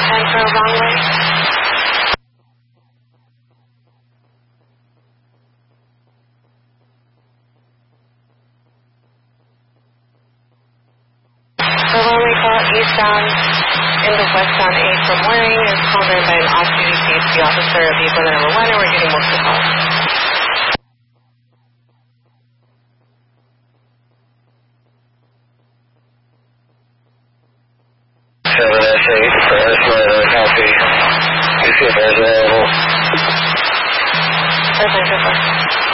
10 for a wrong way. For runway call eastbound into westbound 8 from Waring is called in by an off-duty CHP officer of vehicle number 1, and we're getting multiple calls. Copy. You see if there's available. 594.